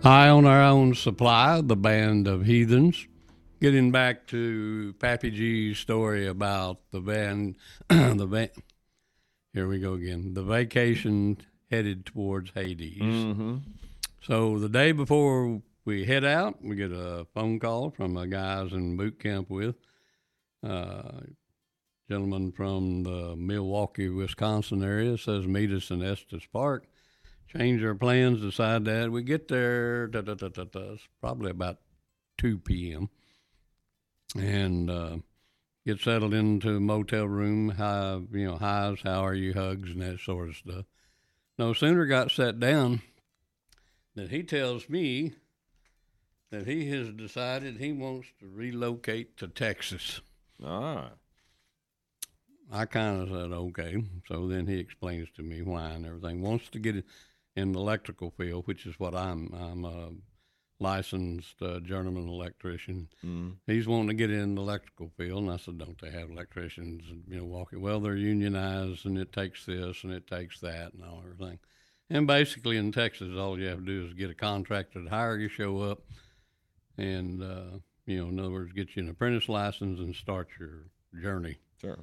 High on our own supply, the band of heathens. Getting back to Pappy G's story about the band, here we go again. The vacation headed towards Hades. Mm-hmm. So the day before we head out, we get a phone call from a guy I was in boot camp with, gentleman from the Milwaukee, Wisconsin area, says meet us in Estes Park. Change our plans, decide that. We get there, it's probably about 2 p.m., and get settled into a motel room, highs, how are you, hugs, and that sort of stuff. No sooner got sat down than he tells me that he has decided he wants to relocate to Texas. Ah. I kind of said, okay. So then he explains to me why and everything. Wants to get in the electrical field, which is what I'm a licensed journeyman electrician. Mm. He's wanting to get in the electrical field, and I said, don't they have electricians in Milwaukee? Well, they're unionized, and it takes this, and it takes that, and all everything. And basically in Texas, all you have to do is get a contractor to hire you, show up, and, in other words, get you an apprentice license and start your journey. Sure.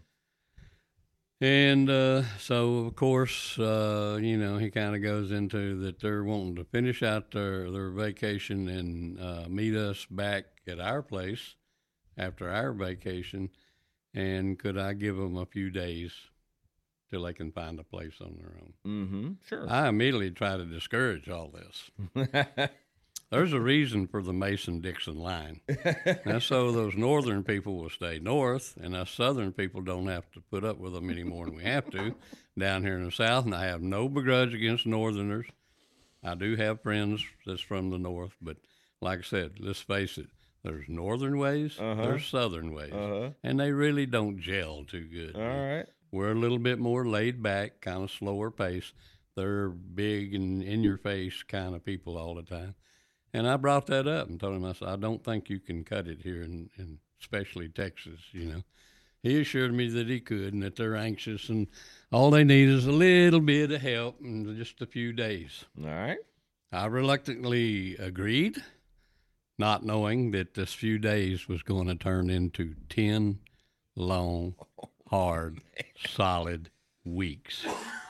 And so, of course, he kind of goes into that they're wanting to finish out their vacation and meet us back at our place after our vacation. And could I give them a few days till they can find a place on their own? Mm-hmm. Sure. I immediately try to discourage all this. There's a reason for the Mason-Dixon line. That's so those northern people will stay north, and us southern people don't have to put up with them any more than we have to down here in the south. And I have no begrudge against northerners. I do have friends that's from the north, but like I said, let's face it, there's northern ways, there's southern ways, and they really don't gel too good. All right. We're a little bit more laid back, kind of slower pace. They're big and in-your-face kind of people all the time. And I brought that up and told him, I said, I don't think you can cut it here, in especially Texas, He assured me that he could and that they're anxious, and all they need is a little bit of help in just a few days. All right. I reluctantly agreed, not knowing that this few days was going to turn into 10 long, hard, solid weeks.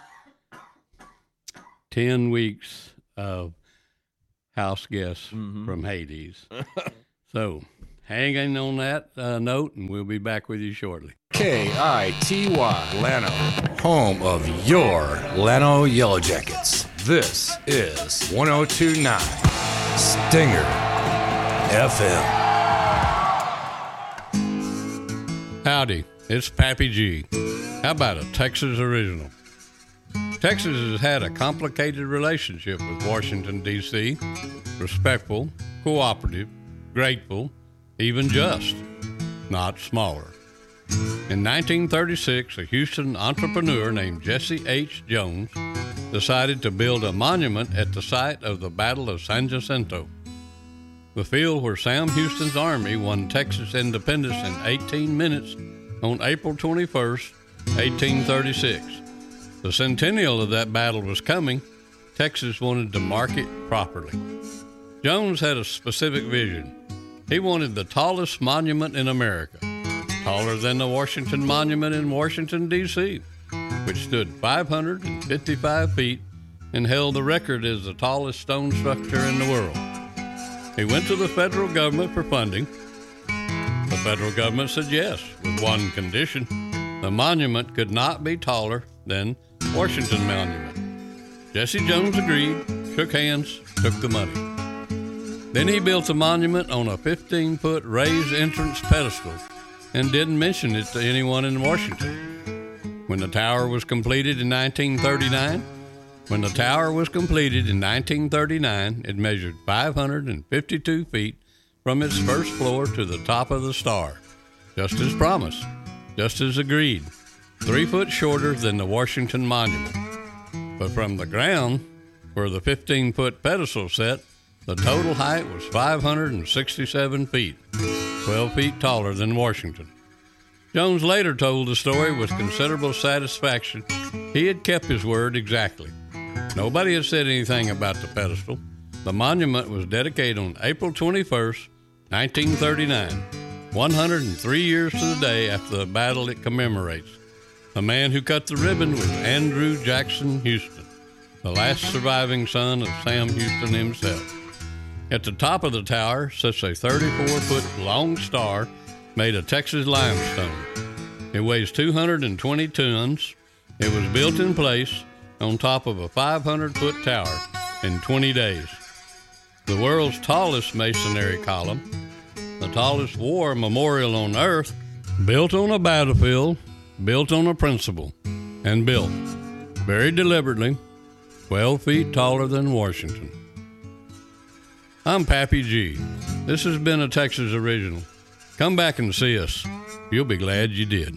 10 weeks of house guests from Hades. So, hang in on that note, and we'll be back with you shortly. KITY Llano, home of your Llano Yellow Jackets. This is 102.9 Stinger FM. Howdy, it's Pappy G. How about a Texas original? Texas has had a complicated relationship with Washington, D.C. Respectful, cooperative, grateful, even just, not smaller. In 1936, a Houston entrepreneur named Jesse H. Jones decided to build a monument at the site of the Battle of San Jacinto, the field where Sam Houston's army won Texas independence in 18 minutes on April 21st, 1836. The centennial of that battle was coming. Texas wanted to mark it properly. Jones had a specific vision. He wanted the tallest monument in America, taller than the Washington Monument in Washington, D.C., which stood 555 feet and held the record as the tallest stone structure in the world. He went to the federal government for funding. The federal government said yes, with one condition. The monument could not be taller than Washington Monument. Jesse Jones agreed, shook hands, took the money. Then he built a monument on a 15-foot raised entrance pedestal and didn't mention it to anyone in Washington. When the tower was completed in 1939, it measured 552 feet from its first floor to the top of the star, just as promised, just as agreed. 3 foot shorter than the Washington Monument. But from the ground, where the 15-foot pedestal sat, the total height was 567 feet, 12 feet taller than Washington. Jones later told the story with considerable satisfaction. He had kept his word exactly. Nobody had said anything about the pedestal. The monument was dedicated on April 21st, 1939, 103 years to the day after the battle it commemorates. The man who cut the ribbon was Andrew Jackson Houston, the last surviving son of Sam Houston himself. At the top of the tower sits a 34-foot long star made of Texas limestone. It weighs 220 tons. It was built in place on top of a 500-foot tower in 20 days. The world's tallest masonry column, the tallest war memorial on earth, built on a battlefield, built on a principle, and built, very deliberately, 12 feet taller than Washington. I'm Pappy G. This has been a Texas Original. Come back and see us. You'll be glad you did.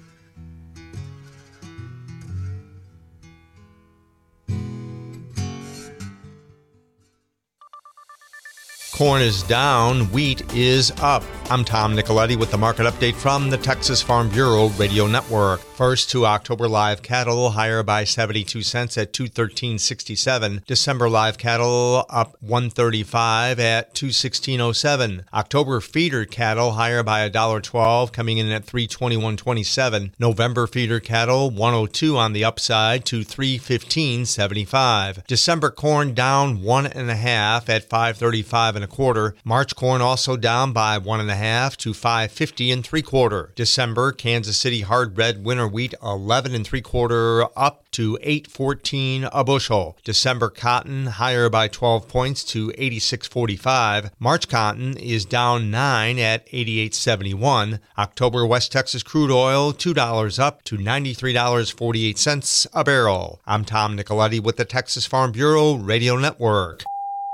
Corn is down, wheat is up. I'm Tom Nicoletti with the market update from the Texas Farm Bureau Radio Network. First to October live cattle higher by 72 cents at $213.67. December live cattle up $1.35 at $216.07. October feeder cattle higher by $1.12, coming in at $321.27. November feeder cattle $102 on the upside to $315.75. December corn down 1.5 at $5.35 1/4. March corn also down by 1.5 to $5.50 3/4. December Kansas City hard red winter wheat 11 3/4 up to $8.14 a bushel. December cotton higher by 12 points to $86.45. March cotton is down 9 at $88.71. October West Texas crude oil $2 up to $93.48 a barrel. I'm Tom Nicoletti with the Texas Farm Bureau Radio Network.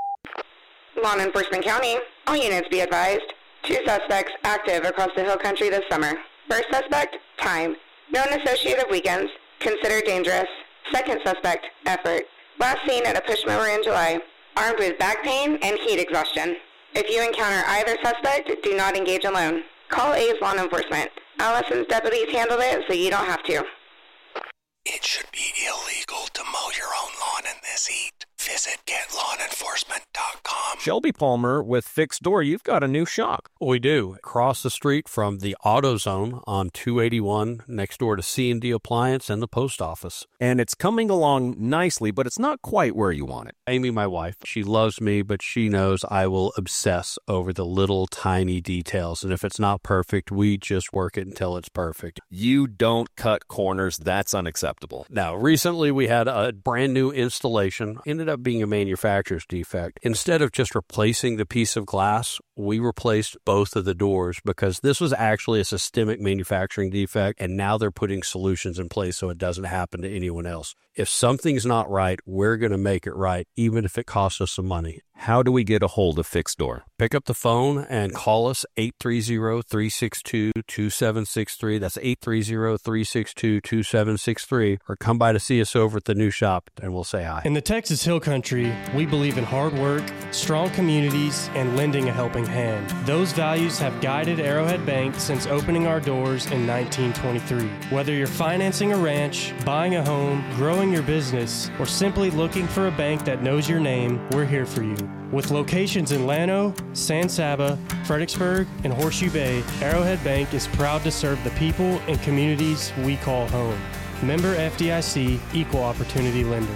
Law Enforcement County, all units be advised. 2 suspects active across the hill country this summer. First suspect, time. Known associated weekends. Considered dangerous. Second suspect, effort. Last seen at a push mower in July. Armed with back pain and heat exhaustion. If you encounter either suspect, do not engage alone. Call A's Law Enforcement. Allison's deputies handled it so you don't have to. It should be illegal to mow your own lawn in this heat. Visit GetLawnEnforcement.com. Shelby Palmer with Fixed Door. You've got a new shop. We do. Across the street from the AutoZone on 281, next door to C&D Appliance and the post office. And it's coming along nicely, but it's not quite where you want it. Amy, my wife, she loves me, but she knows I will obsess over the little tiny details. And if it's not perfect, we just work it until it's perfect. You don't cut corners. That's unacceptable. Now, recently we had a brand new installation. Ended up being a manufacturer's defect. Instead of just replacing the piece of glass, we replaced both of the doors because this was actually a systemic manufacturing defect, and now they're putting solutions in place so it doesn't happen to anyone else. If something's not right, we're going to make it right, even if it costs us some money. How do we get a hold of Fixed Door? Pick up the phone and call us 830-362-2763. That's 830-362-2763. Or come by to see us over at the new shop and we'll say hi. In the Texas Hill Country, we believe in hard work, strong communities, and lending a helping hand. Those values have guided Arrowhead Bank since opening our doors in 1923. Whether you're financing a ranch, buying a home, growing your business, or simply looking for a bank that knows your name, we're here for you. With locations in Llano, San Saba, Fredericksburg, and Horseshoe Bay, Arrowhead Bank is proud to serve the people and communities we call home. Member FDIC, Equal Opportunity Lender.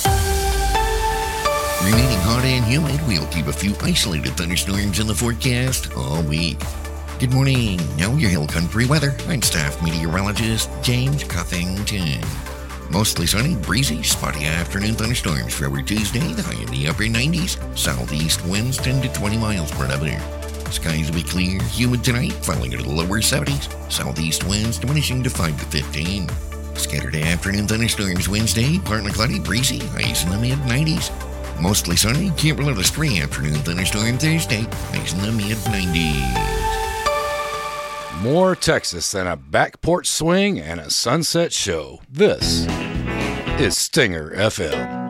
Remaining hot and humid, we'll keep a few isolated thunderstorms in the forecast all week. Good morning. Now your Hill Country weather. I'm staff meteorologist James Cuffington. Mostly sunny, breezy, spotty afternoon thunderstorms for every Tuesday, the high in the upper 90s. Southeast winds 10 to 20 miles per hour. Skies will be clear, humid tonight, falling into the lower 70s. Southeast winds diminishing to 5 to 15. Scattered afternoon thunderstorms Wednesday, partly cloudy, breezy, highs in the mid-90s. Mostly sunny, can't rule out a stray afternoon thunderstorm Thursday, highs in the mid-90s. More Texas than a back porch swing and a sunset show. This is Stinger FM.